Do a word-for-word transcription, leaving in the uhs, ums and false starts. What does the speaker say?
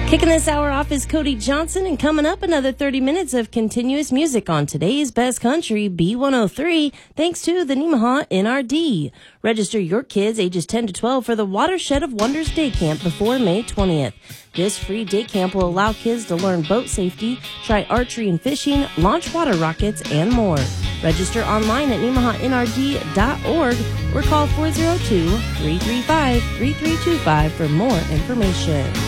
Kicking this hour off is Cody Johnson, and coming up, another thirty minutes of continuous music on today's Best Country, B one oh three, thanks to the Nemaha N R D. Register your kids ages ten to twelve for the Watershed of Wonders Day Camp before May twentieth. This free day camp will allow kids to learn boat safety, try archery and fishing, launch water rockets, and more. Register online at nemaha n r d dot org or call four oh two, three three five, three three two five for more information.